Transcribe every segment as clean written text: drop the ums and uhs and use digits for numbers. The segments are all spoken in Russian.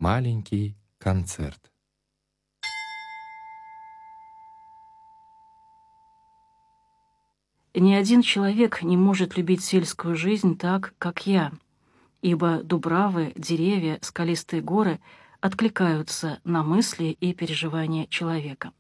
Маленький концерт. Ни один человек не может любить сельскую жизнь так, как я, ибо дубравы, деревья, скалистые горы откликаются на мысли и переживания человека.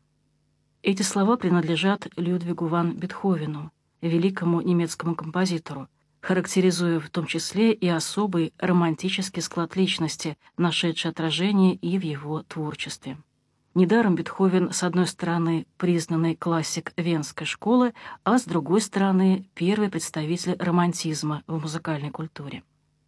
Эти слова принадлежат Людвигу ван Бетховену, великому немецкому композитору, характеризуя в том числе и особый романтический склад личности, нашедший отражение и в его творчестве. Недаром Бетховен, с одной стороны, признанный классик Венской школы, а с другой стороны, первый представитель романтизма в музыкальной культуре.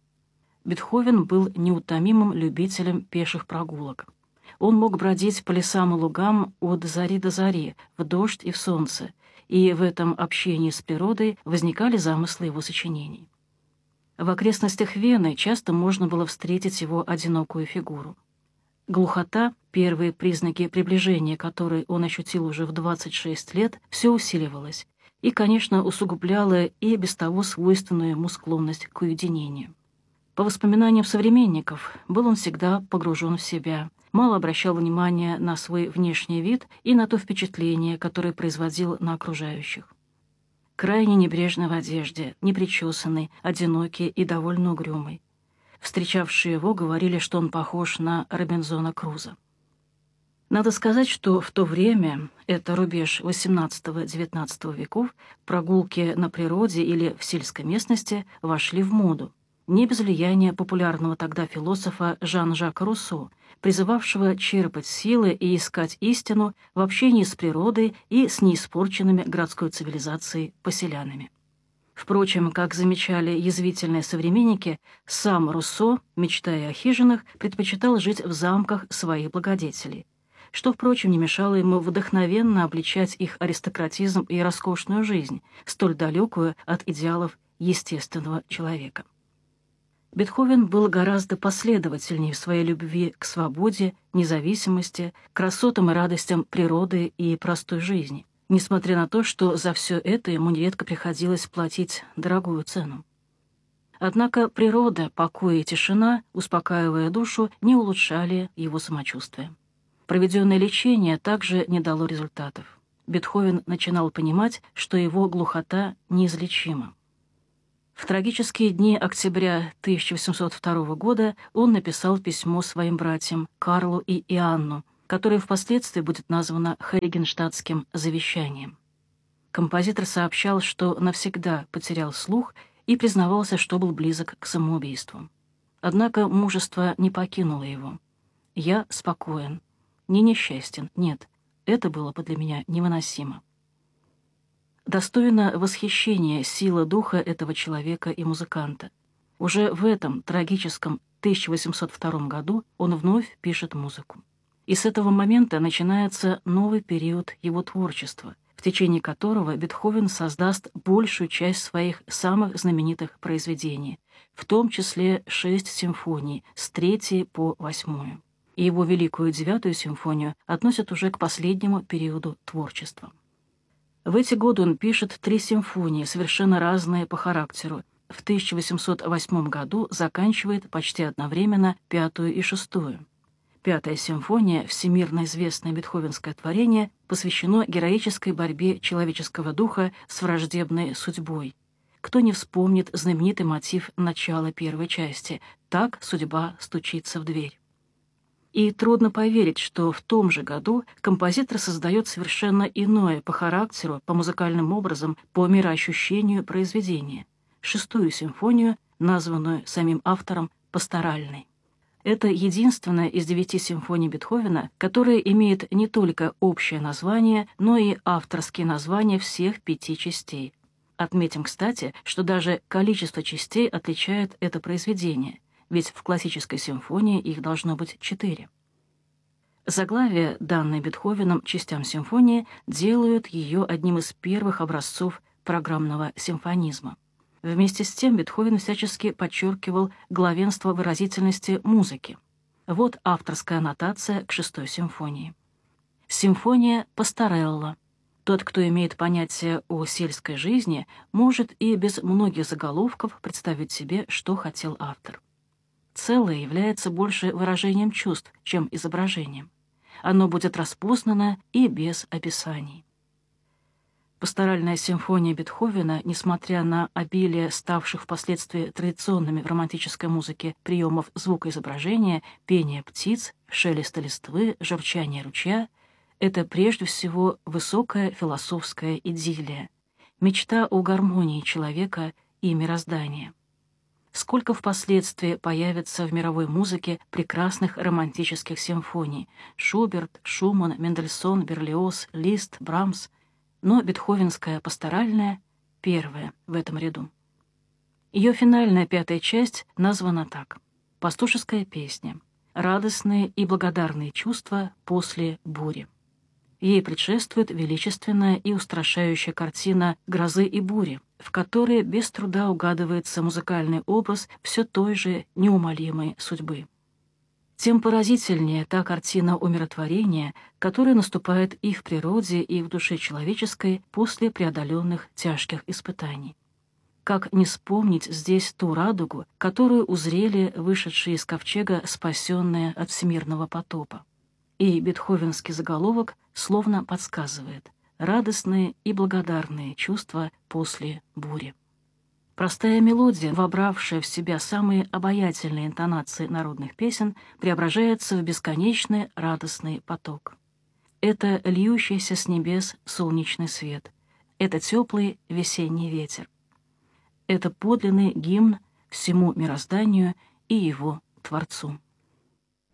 Бетховен был неутомимым любителем пеших прогулок. Он мог бродить по лесам и лугам от зари до зари, в дождь и в солнце, и в этом общении с природой возникали замыслы его сочинений. В окрестностях Вены часто можно было встретить его одинокую фигуру. Глухота, первые признаки приближения, которые он ощутил уже в 26 лет, все усиливалась и, конечно, усугубляла и без того свойственную ему склонность к уединению. По воспоминаниям современников, был он всегда погружен в себя, мало обращал внимания на свой внешний вид и на то впечатление, которое производил на окружающих. Крайне небрежный в одежде, непричесанный, одинокий и довольно угрюмый. Встречавшие его говорили, что он похож на Робинзона Круза. Надо сказать, что в то время, это рубеж XVIII-XIX веков, прогулки на природе или в сельской местности вошли в моду. Не без влияния популярного тогда философа Жан-Жака Руссо, призывавшего черпать силы и искать истину в общении с природой и с неиспорченными городской цивилизацией поселянами. Впрочем, как замечали язвительные современники, сам Руссо, мечтая о хижинах, предпочитал жить в замках своих благодетелей, что, впрочем, не мешало ему вдохновенно обличать их аристократизм и роскошную жизнь, столь далекую от идеалов естественного человека. Бетховен был гораздо последовательнее в своей любви к свободе, независимости, красотам и радостям природы и простой жизни, несмотря на то, что за все это ему нередко приходилось платить дорогую цену. Однако природа, покой и тишина, успокаивая душу, не улучшали его самочувствие. Проведенное лечение также не дало результатов. Бетховен начинал понимать, что его глухота неизлечима. В трагические дни октября 1802 года он написал письмо своим братьям Карлу и Иоанну, которое впоследствии будет названо Хейгенштадтским завещанием. Композитор сообщал, что навсегда потерял слух и признавался, что был близок к самоубийству. Однако мужество не покинуло его. «Я спокоен, не несчастен, нет, это было бы для меня невыносимо». Достойна восхищения сила духа этого человека и музыканта. Уже в этом трагическом 1802 году он вновь пишет музыку. И с этого момента начинается новый период его творчества, в течение которого Бетховен создаст большую часть своих самых знаменитых произведений, в том числе 6 симфоний с 3 по 8. И его великую 9-ю симфонию относят уже к последнему периоду творчества. В эти годы он пишет 3 симфонии, совершенно разные по характеру. В 1808 году заканчивает почти одновременно 5-ю и 6-ю. 5-я симфония, всемирно известное бетховенское творение, посвящено героической борьбе человеческого духа с враждебной судьбой. Кто не вспомнит знаменитый мотив начала первой части «Так судьба стучится в дверь». И трудно поверить, что в том же году композитор создает совершенно иное по характеру, по музыкальным образам, по мироощущению произведение — 6-ю симфонию, названную самим автором «Пасторальной». Это единственная из 9 симфоний Бетховена, которая имеет не только общее название, но и авторские названия всех 5 частей. Отметим, кстати, что даже количество частей отличает это произведение, ведь в классической симфонии их должно быть 4. Заглавия, данные Бетховеном частям симфонии, делают ее одним из первых образцов программного симфонизма. Вместе с тем Бетховен всячески подчеркивал главенство выразительности музыки. Вот авторская аннотация к 6-й симфонии. Симфония Пасторелла. Тот, кто имеет понятие о сельской жизни, может и без многих заголовков представить себе, что хотел автор. Целое является больше выражением чувств, чем изображением. Оно будет распознано и без описаний. Пасторальная симфония Бетховена, несмотря на обилие ставших впоследствии традиционными в романтической музыке приемов звукоизображения, пения птиц, шелеста листвы, журчания ручья, это прежде всего высокая философская идиллия, мечта о гармонии человека и мироздания. Сколько впоследствии появится в мировой музыке прекрасных романтических симфоний — Шуберт, Шуман, Мендельсон, Берлиоз, Лист, Брамс — но бетховенская пасторальная — первая в этом ряду. Ее финальная 5-я часть названа так: «Пастушеская песня. Радостные и благодарные чувства после бури». Ей предшествует величественная и устрашающая картина «Грозы и бури», в которой без труда угадывается музыкальный образ все той же неумолимой судьбы. Тем поразительнее та картина умиротворения, которая наступает и в природе, и в душе человеческой после преодоленных тяжких испытаний. Как не вспомнить здесь ту радугу, которую узрели вышедшие из ковчега спасенные от всемирного потопа? И бетховенский заголовок словно подсказывает: радостные и благодарные чувства после бури. Простая мелодия, вобравшая в себя самые обаятельные интонации народных песен, преображается в бесконечный радостный поток. Это льющийся с небес солнечный свет, это теплый весенний ветер. Это подлинный гимн всему мирозданию и его Творцу.